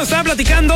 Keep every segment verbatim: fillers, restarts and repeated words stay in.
nos estaba platicando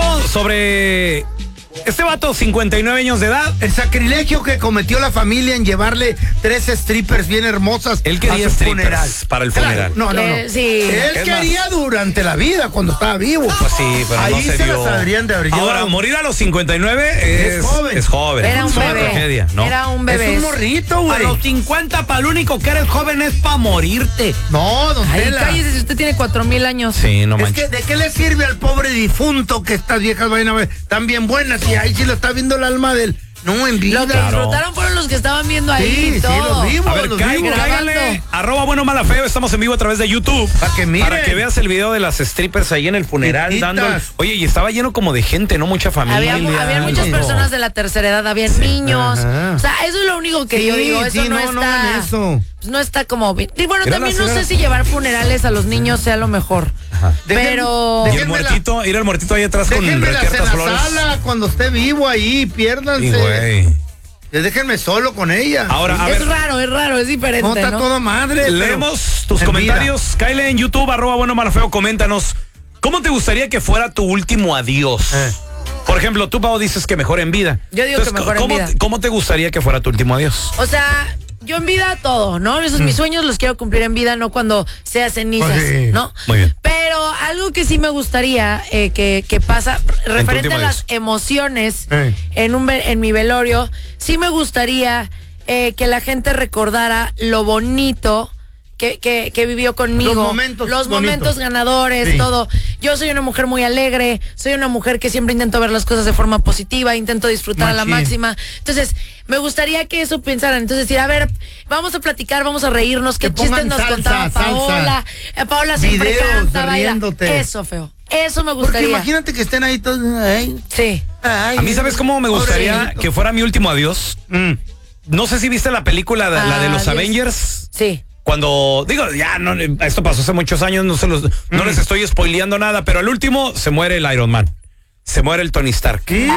sobre este vato, cincuenta y nueve años de edad. El sacrilegio que cometió la familia en llevarle tres strippers bien hermosas. Él quería a su strippers funeral. para el Claro, funeral. no, no, no. Eh, sí. Él Es quería más, durante la vida, cuando estaba vivo. Pues sí, pero ahí no se, se dio. las habrían de haber Ahora, llevado. morir a los cincuenta y nueve es, Es joven. es joven. Era un es una bebé. tragedia, ¿no? Era un Es bebé. un morrito, A güey. los cincuenta, para lo único que eres joven es para morirte. No, don Ay, Tela. cállese si usted tiene cuatro mil años. Sí, no Es manches. que, ¿de qué le sirve al pobre difunto que estas viejas vayan a ver tan bien buenas? Y ahí sí lo está viendo el alma del... No, en vida. Lo que Claro. disfrutaron fueron los que estaban viendo ahí Sí, y sí, todo. los vimos. A ver, los cáiganle, vimos. cáiganle. grabando. Arroba bueno mala feo. Estamos en vivo a través de YouTube. Pa' que miren. Para que veas el video de las strippers ahí en el funeral Chiquitas. dando. Oye, y estaba lleno como de gente, ¿no? Mucha familia. Había, mu- había muchas algo. personas de la tercera edad, habían niños. Ajá. O sea, eso es lo único que Sí, yo digo. Eso sí, no, no, no está. hagan eso. pues, no está como bien. Y bueno, Era también la no sé señora- si llevar funerales a los niños sea lo mejor. Ajá. Pero. Y el Déjenmela. muertito, ir al muertito ahí atrás con Déjenmelas en Requiertas la Flores. sala cuando esté vivo ahí, piérdanse. Y güey. Déjenme solo con ella. Ahora, a es ver, raro, es raro, es diferente. no está ¿no? toda madre. pero leemos tus en comentarios. Cáele en YouTube, arroba bueno mala feo, coméntanos. ¿Cómo te gustaría que fuera tu último adiós? Eh. Por ejemplo, tú, Pau, dices que mejor en vida. Yo digo que mejor en ¿cómo, vida. ¿Cómo te gustaría que fuera tu último adiós? O sea, yo en vida todo, ¿no? Esos mis sueños los quiero cumplir en vida, no cuando sea cenizas, Pues sí. ¿no? Muy bien. Pero algo que sí me gustaría eh, que, que pasa, referente último a las adiós. emociones Eh. en, un, ve- en mi velorio, sí me gustaría eh, que la gente recordara lo bonito que, que, que vivió conmigo. Los momentos Los bonitos. momentos ganadores, Sí. todo. Yo soy una mujer muy alegre, soy una mujer que siempre intento ver las cosas de forma positiva, intento disfrutar a la Machín. máxima. Entonces, me gustaría que eso pensaran. Entonces, decir, a ver, vamos a platicar, vamos a reírnos, qué Que chistes pongan nos salsa, contaba salsa. Paola. Eh, Paola siempre Videos canta, baila. riéndote. Eso, feo. Eso me Porque gustaría. imagínate que estén ahí todos. Ay, Sí. ay, A mí, ¿sabes cómo me gustaría pobrecito. que fuera mi último adiós? Mm. No sé si viste la película, de- la de los Adiós. Avengers. Sí. Cuando, digo, ya, no, esto pasó hace muchos años, no, se los, no Mm. les estoy spoileando nada, pero al último se muere el Iron Man. Se muere el Tony Stark. ¿Qué?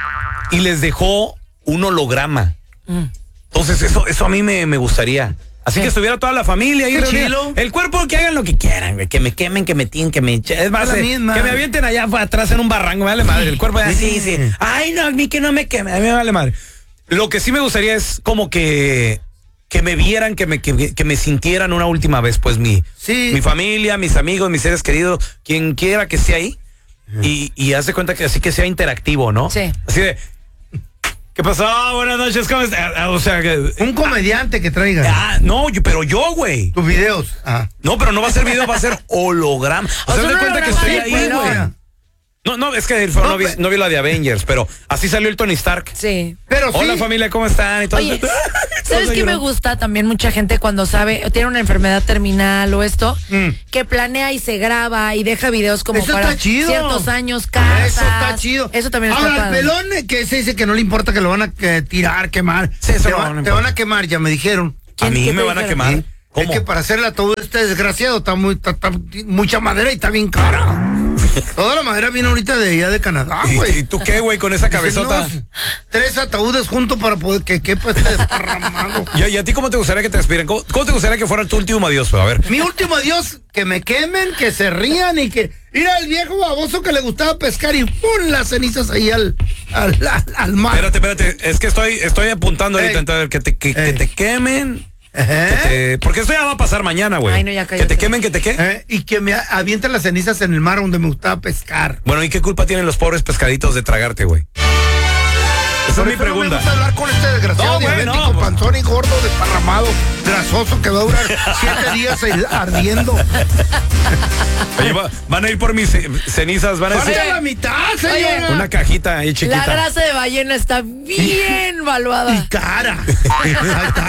Y les dejó un holograma. Mm. Entonces, eso, eso a mí me, me gustaría. Así Sí. que estuviera toda la familia ahí Qué reunida. chilo. El cuerpo, que hagan lo que quieran, güey, que me quemen, que me tiren, que me echen. Es más, Es la eh, misma. que me avienten allá atrás en un barranco, me vale madre. El cuerpo así, sí. Ay, no, a mí que no me queme, a mí me vale madre. Lo que sí me gustaría es como que que me vieran, que me que, que me sintieran una última vez, pues mi Sí. mi familia, mis amigos, mis seres queridos, quien quiera que esté ahí. Y, y hace cuenta que así que sea interactivo, ¿no? Sí. Así de, ¿qué pasó? Buenas noches, ¿cómo estás? Ah, O sea, que... Un comediante que traiga Ah, no, yo- pero yo, güey. tus videos. Ah. No, pero no va a ser video, va a ser holograma. O O sea, sea, de un cuenta que holograma estoy de ahí, color. güey. No, no, es que el feo no, No, vi, pe- no vi la de Avengers, pero así salió el Tony Stark. Sí. Pero sí. Hola, familia, ¿cómo están? Y todo- Oye, todos ¿sabes qué me llorando. gusta también? Mucha gente cuando sabe, o tiene una enfermedad terminal o esto, Mm. que planea y se graba y deja videos como Eso para está chido. ciertos años, casas. Eso está chido. Eso también está Ahora, el padre. pelón eh, que se dice que no le importa que lo van a eh, tirar, quemar. Sí, eso te, no, va- no te importa. van a quemar, ya me dijeron. A ¿Quién- mí qué me te van a dijeron? quemar. Sí. ¿Cómo? Es que para hacerle a todo este desgraciado está muy está- está mucha madera y está bien cara. Toda la madera viene ahorita de allá de Canadá, ¿Y, y güey. tú qué, güey, con esa cabezota? Dice, no, tres ataúdes juntos para poder que quepa este desparramado. ¿Y, a- y a ti cómo te gustaría que te despidan? ¿Cómo, cómo te gustaría que fuera tu último adiós? A ver. Mi último adiós, que me quemen, que se rían y que... Mira el viejo baboso que le gustaba pescar y ¡pum! Las cenizas ahí al, al, al, al mar. Espérate, espérate, es que estoy, estoy apuntando ahorita, Ey. entonces, que te, que, que Ey. te quemen. Ajá. que te- porque esto ya va a pasar mañana, güey. Ay, no, ya que cállate. te quemen, que te qué. Eh, y que me avienten las cenizas en el mar donde me gustaba pescar. Bueno, ¿y qué culpa tienen los pobres pescaditos de tragarte, güey? Esa es mi Por eso no me pregunta. gusta hablar con este desgraciado No, güey, diabético, no, pues. panzón y gordo, desparramado, grasoso, que va a durar siete días ahí ardiendo. Oye, va- van a ir por mis ce- cenizas, van a ¡Vale decir a la mitad, señora! una cajita ahí La chiquita. grasa de ballena está bien valuada. Y cara. Ahí está,